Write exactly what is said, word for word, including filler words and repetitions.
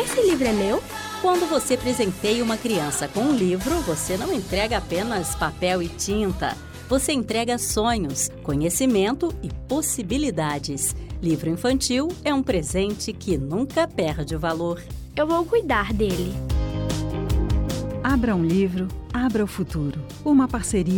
Esse livro é meu? Quando você presenteia uma criança com um livro, você não entrega apenas papel e tinta. Você entrega sonhos, conhecimento e possibilidades. Livro infantil é um presente que nunca perde o valor. Eu vou cuidar dele. Abra um livro, abra o futuro. Uma parceria